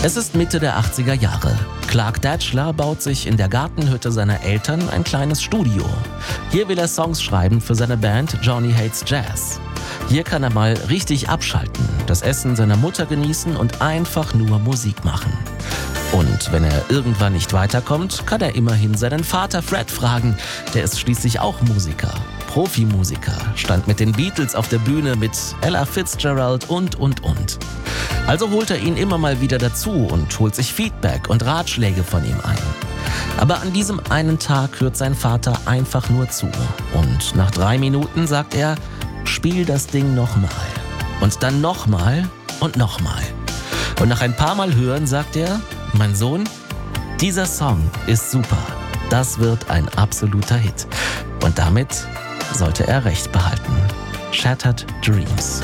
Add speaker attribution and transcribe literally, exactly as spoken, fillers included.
Speaker 1: Es ist Mitte der achtziger Jahre. Clark Datchler baut sich in der Gartenhütte seiner Eltern ein kleines Studio. Hier will er Songs schreiben für seine Band Johnny Hates Jazz. Hier kann er mal richtig abschalten, das Essen seiner Mutter genießen und einfach nur Musik machen. Und wenn er irgendwann nicht weiterkommt, kann er immerhin seinen Vater Fred fragen. Der ist schließlich auch Musiker. Profimusiker, stand mit den Beatles auf der Bühne mit Ella Fitzgerald und, und, und. Also holt er ihn immer mal wieder dazu und holt sich Feedback und Ratschläge von ihm ein. Aber an diesem einen Tag hört sein Vater einfach nur zu. Und nach drei Minuten sagt er, spiel das Ding nochmal. Und dann nochmal und nochmal. Und nach ein paar Mal hören sagt er, mein Sohn, dieser Song ist super. Das wird ein absoluter Hit. Und damit sollte er recht behalten. Shattered Dreams.